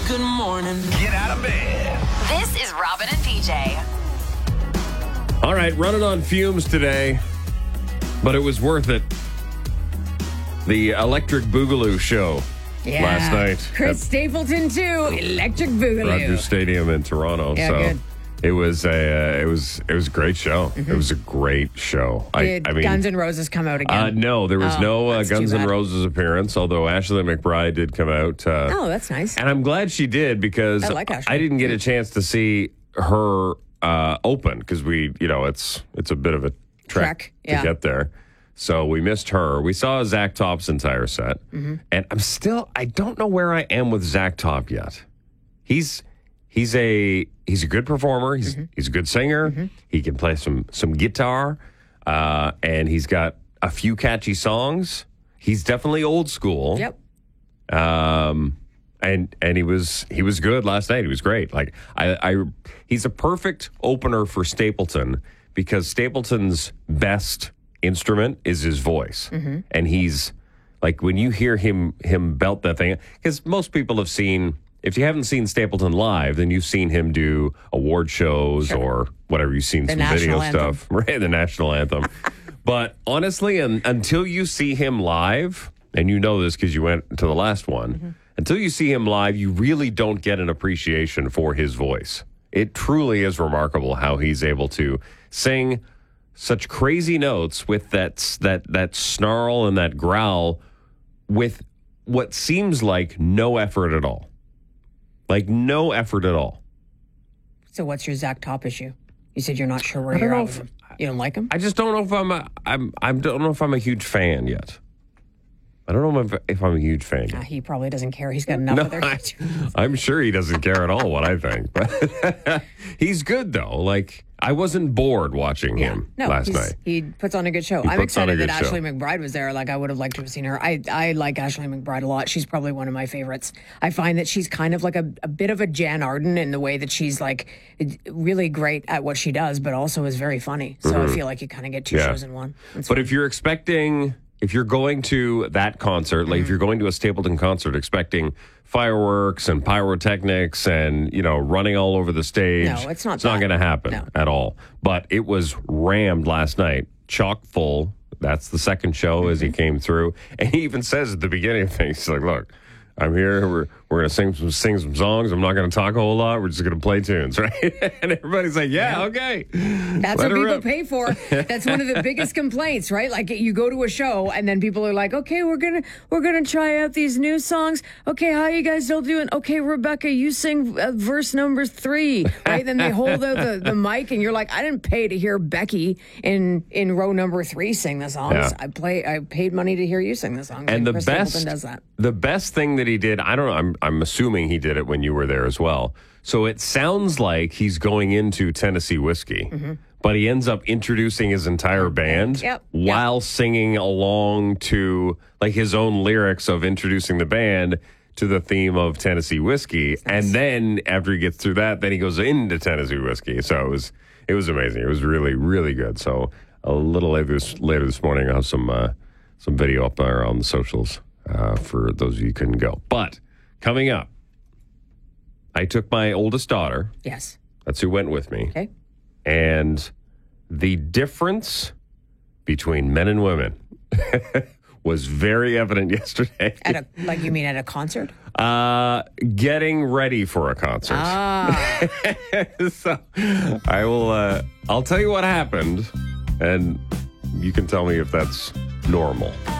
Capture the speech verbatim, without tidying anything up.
Good morning. Get out of bed. This is Robin and P J. All right, running on fumes today, but it was worth it. The Electric Boogaloo show Yeah. last night. Chris Stapleton, too. Electric Boogaloo. Rogers Stadium in Toronto. Yeah, so good. It was a uh, it was it was a great show. Mm-hmm. It was a great show. Did I, I mean, Guns N' Roses come out again? Uh, no, there was Oh, no uh, that's too Guns N' bad. Roses appearance. Although Ashley McBride did come out. Uh, Oh, that's nice. And I'm glad she did because I like Ashley. I didn't get a chance to see her uh, open because we, you know, it's it's a bit of a trek, Trek, to yeah. get there. So we missed her. We saw Zach Top's entire set. Mm-hmm. And I'm still, I don't know where I am with Zach Top yet. He's he's a he's a good performer. He's Mm-hmm. he's a good singer. Mm-hmm. He can play some some guitar. Uh, and he's got a few catchy songs. He's definitely old school. Yep. Um, and and he was he was good last night. He was great. Like I, I he's a perfect opener for Stapleton because Stapleton's best instrument is his voice, Mm-hmm. and he's like when you hear him him belt that thing. Because most people have seen. If you haven't seen Stapleton live, then you've seen him do award shows Sure. or whatever. You've seen The some national video anthem. stuff, right? The national anthem. But honestly, un, until you see him live, and you know this because you went to the last one, Mm-hmm. until you see him live, you really don't get an appreciation for his voice. It truly is remarkable how he's able to sing such crazy notes with that that that snarl and that growl with what seems like no effort at all. Like no effort at all. So what's your Zach Top issue? You said you're not sure where I don't you're know at if- with him. You don't like him? I just don't know if I'm a, I'm I don't know if I'm a huge fan yet. I don't know if, if I'm a huge fan Ah, yet. he probably doesn't care. He's got enough No, of their I, I'm sure he doesn't care at all what I think. But he's good though. Like I wasn't bored watching him No, last he's- night. he puts on a good show. He I'm puts on a excited that good show. Ashley McBride was there. Like, I would have liked to have seen her. I, I like Ashley McBride a lot. She's probably one of my favorites. I find that she's kind of like a, a bit of a Jan Arden in the way that she's like really great at what she does, but also is very funny. So I feel like you kind of get two Mm-hmm. Yeah. shows in one. It's But fun. if you're expecting, if you're going to that concert, like if you're going to a Stapleton concert expecting fireworks and pyrotechnics and, you know, running all over the stage, No, it's not it's not that. going to happen No. at all. But it was rammed last night, chock full. That's the second show as he came through. And he even says at the beginning of things, he's like, look, I'm here. We're we're gonna sing some sing some songs. I'm not gonna talk a whole lot. We're just gonna play tunes, right? And everybody's like, "Yeah, okay." That's Let what her people rip. pay for. That's one of the biggest complaints, right? Like you go to a show and then people are like, "Okay, we're gonna we're gonna try out these new songs. Okay, how you guys all doing? Okay, Rebecca, you sing uh, verse number three, right?" Then they hold out the, the mic and you're like, "I didn't pay to hear Becky in in row number three sing the songs. Yeah. I play I paid money to hear you sing the songs." And the Chris best, Stapleton does that. the best thing that he did, I don't know. I'm I'm assuming he did it when you were there as well. So it sounds like he's going into Tennessee Whiskey, but he ends up introducing his entire band Yep. while singing along to like his own lyrics of introducing the band to the theme of Tennessee Whiskey. And then after he gets through that, then he goes into Tennessee Whiskey. So it was it was amazing. It was really really good. So a little later this later this morning, I'll have some uh, some video up there on the socials uh, for those of you who couldn't go. But coming up, I took my oldest daughter. Yes. That's who went with me. Okay. And the difference between men and women was very evident yesterday. At a like you mean at a concert? Uh, getting ready for a concert. Ah. So I will. Uh, I'll tell you what happened, and you can tell me if that's normal.